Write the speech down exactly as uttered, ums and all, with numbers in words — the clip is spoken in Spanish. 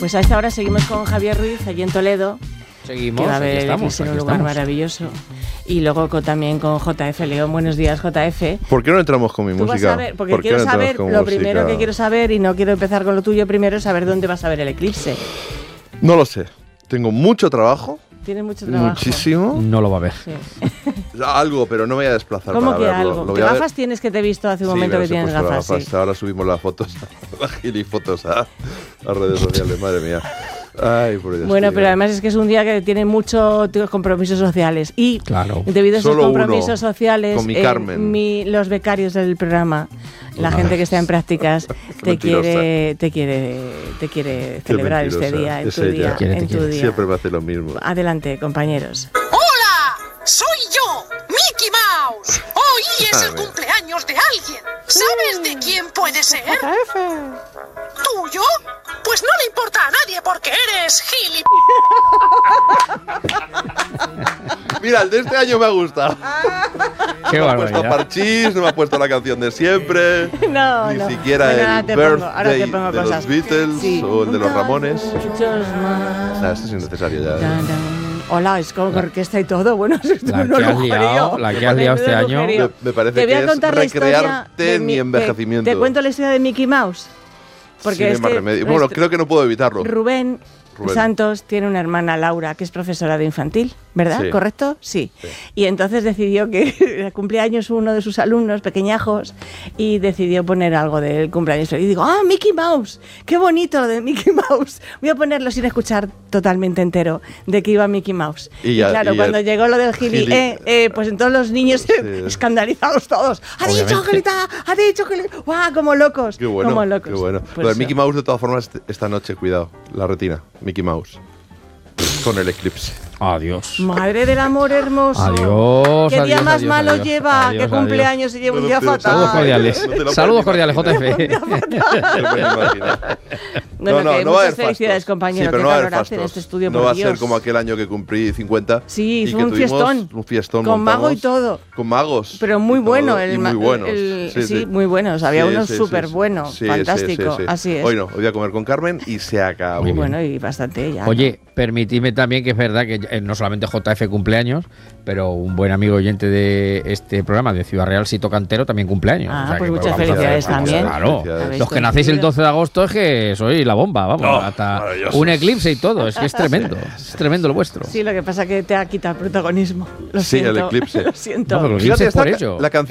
Pues a esta hora seguimos con Javier Ruiz, allí en Toledo. Seguimos, que va a ver aquí estamos, en un aquí lugar estamos. maravilloso. Y luego con, también con J F León. Buenos días, J F. ¿Por qué no entramos con mi Tú música? vas a ver, porque ¿Por qué quiero no entramos saber, con lo música? primero que quiero saber, y no quiero empezar con lo tuyo primero, es saber dónde vas a ver el eclipse. No lo sé. Tengo mucho trabajo. Tienes mucho trabajo. Muchísimo. No lo va a ver. Sí. Algo, pero no me voy a desplazar ¿Cómo para que verlo. algo? Lo voy ¿Qué a ver. gafas tienes que te he visto hace un Sí, momento me que las he tienes puesto gafas? gafas. Sí. Ahora subimos las fotos, las gilifotos a las redes sociales, madre mía. Ay, por Dios, Bueno, tío. pero además es que es un día que tiene muchos compromisos sociales y Claro. debido a esos Solo uno, compromisos sociales, con mi eh, Carmen. mi- los becarios del programa, la Ay. gente que está en prácticas, te Mentirosa. quiere, te quiere, te quiere Qué celebrar este mentirosa. día, en Es tu ella. día, Quiere, te en tu quiere. día. Siempre me hace lo mismo. Adelante, compañeros. ¡Hola! ¡Soy yo, Mickey Mouse! Hoy es el Ay. cumpleaños de alguien. ¿Sabes de quién puede ser? ¿Tuyo? Pues no le importa a nadie porque eres gilip... Mira, el de este año me ha gustado. Qué No me ha puesto barbaridad. parchís, no me ha puesto la canción de siempre. No, Ni no. siquiera Bueno, el ahora te pongo, ahora te birthday pongo de cosas. los Beatles Sí. o el de los Ramones. Muchos más. Nah, esto es innecesario ya. Dan, dan. Hola, es con orquesta y todo. Bueno, esto La no que lo has liado, la que has liado este año. Me, me parece Te voy que a es contar la historia recrearte de en mi te- envejecimiento. Te, cuento la historia de Mickey Mouse. Porque Sin es más que remedio. Bueno, nuestro- creo que no puedo evitarlo. Rubén, Rubén. Santos tiene una hermana Laura que es profesora de infantil, ¿verdad? Sí. ¿Correcto? Sí. Sí. Y entonces decidió que cumpleaños uno de sus alumnos pequeñajos y decidió poner algo del cumpleaños feliz. Y digo, ¡ah, Mickey Mouse! ¡Qué bonito lo de Mickey Mouse! Voy a ponerlo sin escuchar totalmente entero de que iba Mickey Mouse. Y ya- claro, y ya- cuando llegó lo del gili, gili- eh, eh, pues entonces los niños Sí. escandalizados todos. ¡Ha dicho Obviamente. Angelita! ¡Ha dicho Angelita! ¡Guau! Como locos. Qué bueno, como locos. qué bueno. Pues Lo de eso. Mickey Mouse, de todas formas, este- esta noche, cuidado, la retina, Mickey Mouse, con el eclipse. Adiós. Madre del amor hermoso. Adiós, ¿Qué día adiós, más adiós, malo adiós, lleva? adiós, ¿Qué cumpleaños se lleva un No día te- fatal? Saludos cordiales. No te lo Saludos puedes cordiales, J F. No te puedes imaginar. Bueno, que va a muchas haber felicidades, fastos. compañero. Sí, pero Qué no va a haber calor hace en fastos. este estudio, No por va a Dios. ser como aquel año que cumplí cincuenta. Sí, y hizo que un tuvimos fiestón. Un fiestón. Con mago y montamos todo. Con magos. Pero muy y bueno. todo, El, y ma- muy buenos. el- sí, sí, sí. muy buenos. Había Sí, uno sí, sí, súper sí. bueno. Sí, sí, fantástico. sí, sí. Así es. Hoy no, hoy voy a comer con Carmen y se acabó. Muy bien. Bueno, y bastante ya. Oye, permitidme también que es verdad que eh, no solamente J F cumpleaños, pero un buen amigo oyente de este programa de Ciudad Real, Sito Cantero, también cumpleaños. Ah, O sea pues que, muchas vamos a felicidades hacer- también. Claro. Felicidades. Los que nacéis el coincidido. doce de agosto es que sois la bomba, vamos. Oh, hasta maravillosos. un eclipse y todo. Es que es tremendo. Es tremendo lo vuestro. Sí, lo que pasa es que te ha quitado el protagonismo. Lo Sí, el siento. eclipse. Lo siento. No, pero el Fíjate, eclipse es por esta- ello. la canción